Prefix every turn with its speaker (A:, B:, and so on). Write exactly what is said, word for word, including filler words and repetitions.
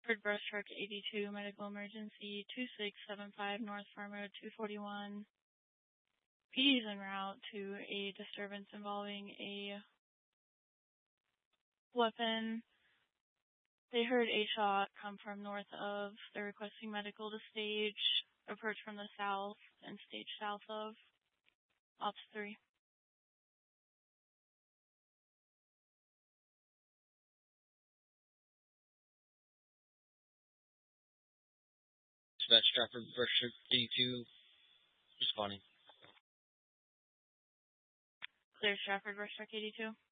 A: Stratford Brush Truck eighty-two, medical emergency two six seven five North Farm Road two forty-one. P D is en route to a disturbance involving a weapon. They heard a shot come from north of. They're requesting medical to stage. Approach from the south and stage south of. Ops three.
B: Dispatch Stratford Brush Truck eighty-two, responding.
A: Clear Stratford Brush Truck eighty-two.